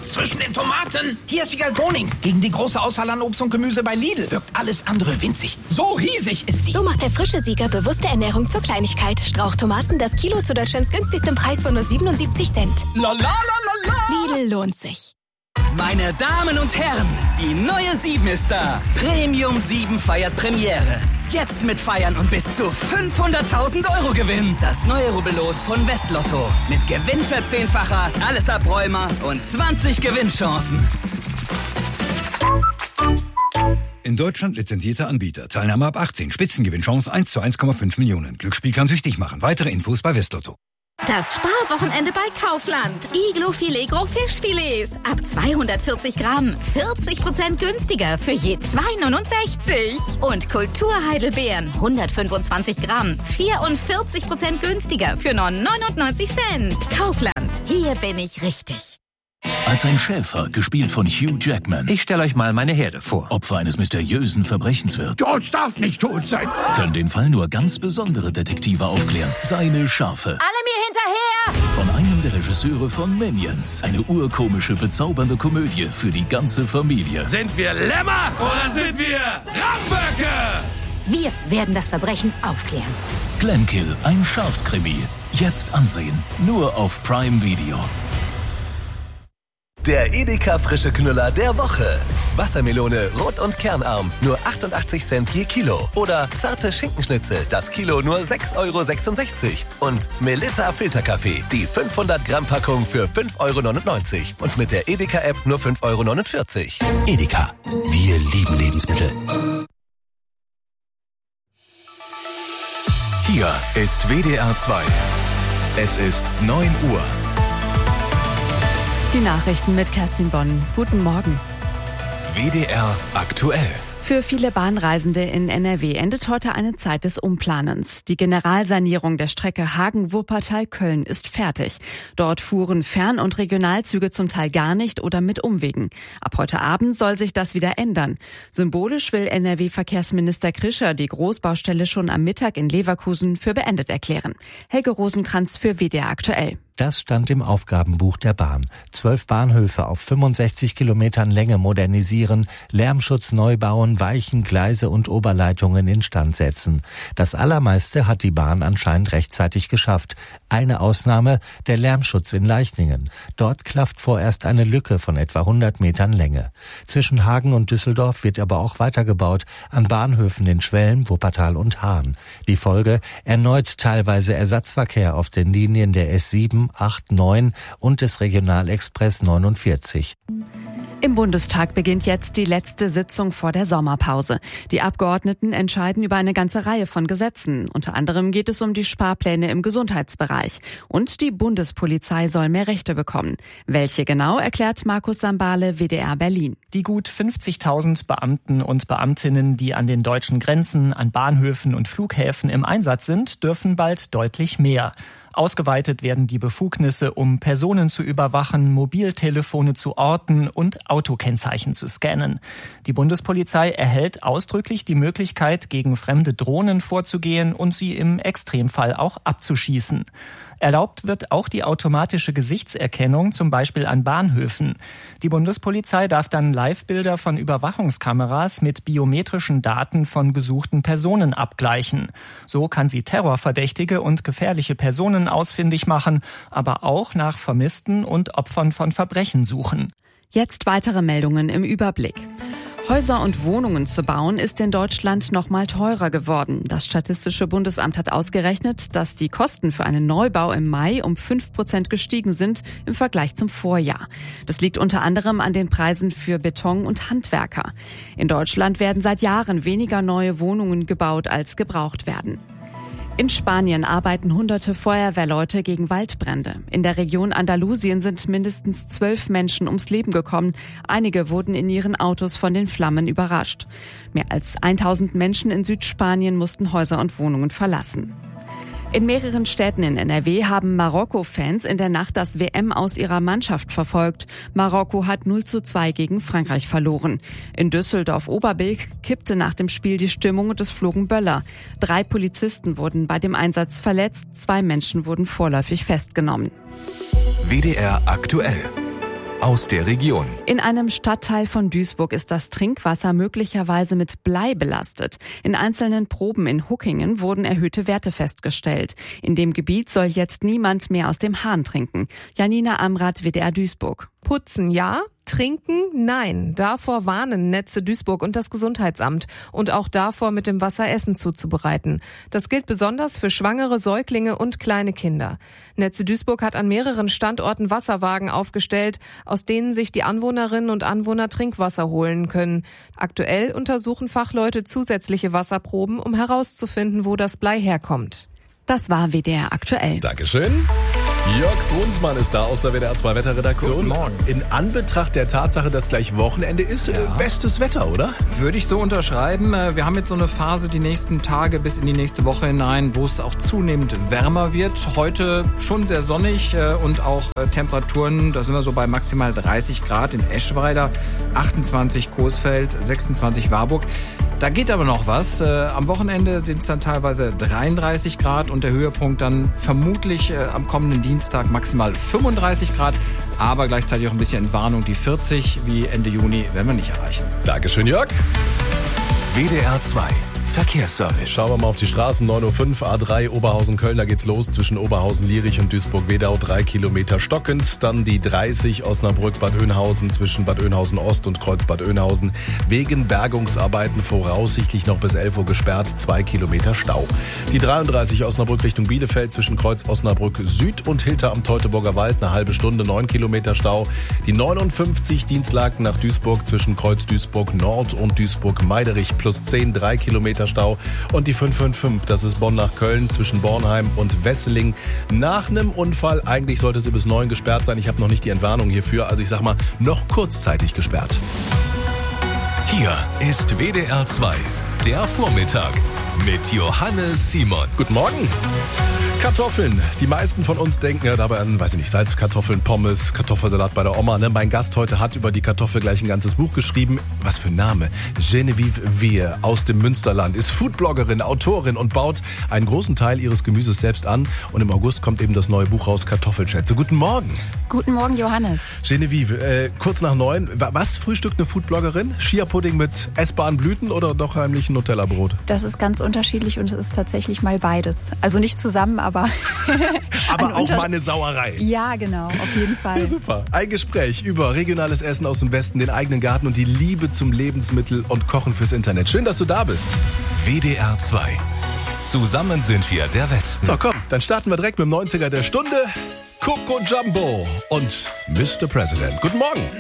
zwischen den Tomaten. Hier ist Vigal Boning. Gegen die große Auswahl an Obst und Gemüse bei Lidl wirkt alles andere winzig. So riesig ist die. So macht der frische Sieger bewusste Ernährung zur Kleinigkeit. Strauchtomaten, das Kilo zu Deutschlands günstigstem Preis von nur 77 Cent. La la la la la. Lidl lohnt sich. Meine Damen und Herren, die neue 7 ist da. Premium 7 feiert Premiere. Jetzt mit Feiern und bis zu 500.000 € Gewinn. Das neue Rubbellos von Westlotto. Mit Gewinnverzehnfacher, alles Abräumer und 20 Gewinnchancen. In Deutschland lizenzierter Anbieter. Teilnahme ab 18. Spitzengewinnchance 1 zu 1,5 Millionen. Glücksspiel kann süchtig machen. Weitere Infos bei Westlotto. Das Sparwochenende bei Kaufland. Iglo-Filet Gros Fischfilets. Ab 240 Gramm. 40% günstiger für je 2,69. Und Kulturheidelbeeren. 125 Gramm. 44% günstiger für 99 Cent. Kaufland. Hier bin ich richtig. Als ein Schäfer, gespielt von Hugh Jackman. Ich stelle euch mal meine Herde vor. Opfer eines mysteriösen Verbrechens wird. George darf nicht tot sein. Können den Fall nur ganz besondere Detektive aufklären. Seine Schafe. Alle mir hinterher! Von einem der Regisseure von Minions. Eine urkomische, bezaubernde Komödie für die ganze Familie. Sind wir Lämmer oder sind wir Ramböcke? Wir werden das Verbrechen aufklären. Glenkill, ein Schafskrimi. Jetzt ansehen. Nur auf Prime Video. Der Edeka frische Knüller der Woche. Wassermelone rot und kernarm, nur 88 Cent je Kilo. Oder zarte Schinkenschnitzel, das Kilo nur 6,66 €. Und Melitta Filterkaffee, die 500 Gramm Packung für 5,99 €. Und mit der Edeka-App nur 5,49 €. Edeka, wir lieben Lebensmittel. Hier ist WDR 2. Es ist 9 Uhr. Die Nachrichten mit Kerstin Bonn. Guten Morgen. WDR aktuell. Für viele Bahnreisende in NRW endet heute eine Zeit des Umplanens. Die Generalsanierung der Strecke Hagen-Wuppertal-Köln ist fertig. Dort fuhren Fern- und Regionalzüge zum Teil gar nicht oder mit Umwegen. Ab heute Abend soll sich das wieder ändern. Symbolisch will NRW-Verkehrsminister Krischer die Großbaustelle schon am Mittag in Leverkusen für beendet erklären. Helge Rosenkranz für WDR aktuell. Das stand im Aufgabenbuch der Bahn. 12 Bahnhöfe auf 65 Kilometern Länge modernisieren, Lärmschutz neu bauen, Weichen, Gleise und Oberleitungen instand setzen. Das Allermeiste hat die Bahn anscheinend rechtzeitig geschafft. Eine Ausnahme, der Lärmschutz in Leichningen. Dort klafft vorerst eine Lücke von etwa 100 Metern Länge. Zwischen Hagen und Düsseldorf wird aber auch weitergebaut, an Bahnhöfen in Schwelm, Wuppertal und Hahn. Die Folge: erneut teilweise Ersatzverkehr auf den Linien der S7, 8, 9 und des Regionalexpress 49. Im Bundestag beginnt jetzt die letzte Sitzung vor der Sommerpause. Die Abgeordneten entscheiden über eine ganze Reihe von Gesetzen. Unter anderem geht es um die Sparpläne im Gesundheitsbereich. Und die Bundespolizei soll mehr Rechte bekommen. Welche genau, erklärt Markus Sambale, WDR Berlin. Die gut 50.000 Beamten und Beamtinnen, die an den deutschen Grenzen, an Bahnhöfen und Flughäfen im Einsatz sind, dürfen bald deutlich mehr. Ausgeweitet werden die Befugnisse, um Personen zu überwachen, Mobiltelefone zu orten und Autokennzeichen zu scannen. Die Bundespolizei erhält ausdrücklich die Möglichkeit, gegen fremde Drohnen vorzugehen und sie im Extremfall auch abzuschießen. Erlaubt wird auch die automatische Gesichtserkennung, zum Beispiel an Bahnhöfen. Die Bundespolizei darf dann Live-Bilder von Überwachungskameras mit biometrischen Daten von gesuchten Personen abgleichen. So kann sie Terrorverdächtige und gefährliche Personen ausfindig machen, aber auch nach Vermissten und Opfern von Verbrechen suchen. Jetzt weitere Meldungen im Überblick. Häuser und Wohnungen zu bauen ist in Deutschland noch mal teurer geworden. Das Statistische Bundesamt hat ausgerechnet, dass die Kosten für einen Neubau im Mai um 5% gestiegen sind im Vergleich zum Vorjahr. Das liegt unter anderem an den Preisen für Beton und Handwerker. In Deutschland werden seit Jahren weniger neue Wohnungen gebaut, als gebraucht werden. In Spanien arbeiten hunderte Feuerwehrleute gegen Waldbrände. In der Region Andalusien sind mindestens 12 Menschen ums Leben gekommen. Einige wurden in ihren Autos von den Flammen überrascht. Mehr als 1000 Menschen in Südspanien mussten Häuser und Wohnungen verlassen. In mehreren Städten in NRW haben Marokko-Fans in der Nacht das WM-Aus ihrer Mannschaft verfolgt. Marokko hat 0:2 gegen Frankreich verloren. In Düsseldorf-Oberbilk kippte nach dem Spiel die Stimmung und es flogen Böller. 3 Polizisten wurden bei dem Einsatz verletzt, 2 Menschen wurden vorläufig festgenommen. WDR aktuell. aus der Region. In einem Stadtteil von Duisburg ist das Trinkwasser möglicherweise mit Blei belastet. In einzelnen Proben in Huckingen wurden erhöhte Werte festgestellt. In dem Gebiet soll jetzt niemand mehr aus dem Hahn trinken. Janina Amrath, WDR Duisburg. Putzen ja, trinken nein. Davor warnen Netze Duisburg und das Gesundheitsamt. Und auch davor, mit dem Wasser Essen zuzubereiten. Das gilt besonders für schwangere Säuglinge und kleine Kinder. Netze Duisburg hat an mehreren Standorten Wasserwagen aufgestellt, aus denen sich die Anwohnerinnen und Anwohner Trinkwasser holen können. Aktuell untersuchen Fachleute zusätzliche Wasserproben, um herauszufinden, wo das Blei herkommt. Das war WDR aktuell. Dankeschön. Jörg Brunsmann ist da aus der WDR 2 Wetterredaktion. Guten Morgen. In Anbetracht der Tatsache, dass gleich Wochenende ist, bestes Wetter, oder? Würde ich so unterschreiben. Wir haben jetzt so eine Phase die nächsten Tage bis in die nächste Woche hinein, wo es auch zunehmend wärmer wird. Heute schon sehr sonnig und auch Temperaturen, da sind wir so bei maximal 30 Grad in Eschweiler, 28 Coesfeld, 26 Warburg. Da geht aber noch was. Am Wochenende sind es dann teilweise 33 Grad und der Höhepunkt dann vermutlich am kommenden Dienstag maximal 35 Grad, aber gleichzeitig auch ein bisschen Entwarnung. Die 40 wie Ende Juni werden wir nicht erreichen. Dankeschön, Jörg. WDR 2 Verkehrsservice. Schauen wir mal auf die Straßen. 9.05 Uhr, A3 Oberhausen-Köln. Da geht's los zwischen Oberhausen-Lierich und Duisburg-Wedau. 3 Kilometer stockend. Dann die 30 Osnabrück-Bad Oeynhausen zwischen Bad Oeynhausen-Ost und Kreuz-Bad Oeynhausen. Wegen Bergungsarbeiten voraussichtlich noch bis 11 Uhr gesperrt. 2 Kilometer Stau. Die 33 Osnabrück Richtung Bielefeld zwischen Kreuz Osnabrück Süd und Hilter am Teutoburger Wald. Eine halbe Stunde, 9 Kilometer Stau. Die 59 Dienstlaken nach Duisburg zwischen Kreuz Duisburg Nord und Duisburg Meiderich plus 10, 3 Kilometer Stau. Und die 555, das ist Bonn nach Köln zwischen Bornheim und Wesseling. Nach einem Unfall, eigentlich sollte sie bis 9 gesperrt sein. Ich habe noch nicht die Entwarnung hierfür, also ich sag mal, noch kurzzeitig gesperrt. Hier ist WDR 2, der Vormittag mit Johannes Simon. Guten Morgen. Kartoffeln. Die meisten von uns denken ja dabei an, weiß ich nicht, Salzkartoffeln, Pommes, Kartoffelsalat bei der Oma. Ne? Mein Gast heute hat über die Kartoffel gleich ein ganzes Buch geschrieben. Was für ein Name. Genevieve Wehe aus dem Münsterland ist Foodbloggerin, Autorin und baut einen großen Teil ihres Gemüses selbst an. Und im August kommt eben das neue Buch raus, Kartoffelschätze. Guten Morgen. Guten Morgen, Johannes. Genevieve, kurz nach 9. Was frühstückt eine Foodbloggerin? Chia-Pudding mit essbaren Blüten oder doch heimlich ein Nutella-Brot? Das ist ganz unterschiedlich und es ist tatsächlich mal beides. Also nicht zusammen, aber auch mal eine Sauerei. Ja, genau, auf jeden Fall. Ja, super. Ein Gespräch über regionales Essen aus dem Westen, den eigenen Garten und die Liebe zum Lebensmittel und Kochen fürs Internet. Schön, dass du da bist. WDR 2. Zusammen sind wir der Westen. So, komm, dann starten wir direkt mit dem 90er der Stunde. Coco Jumbo und Mr. President. Guten Morgen.